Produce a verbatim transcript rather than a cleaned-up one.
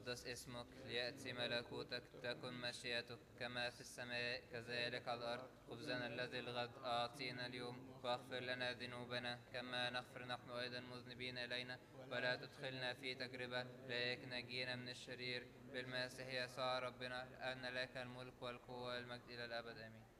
ليتقدس اسمك، ليأتي ملكوتك، تكن مشيئتك كما في السماء كذلك على الأرض. خبزنا الذي الغد أعطينا اليوم، واغفر لنا ذنوبنا كما نغفر نحن أيضا مذنبين إلينا، ولا تدخلنا في تجربة لكن نجينا من الشرير، بالمسيح يسوع ربنا، أن لك الملك والقوة والمجد إلى الأبد آمين.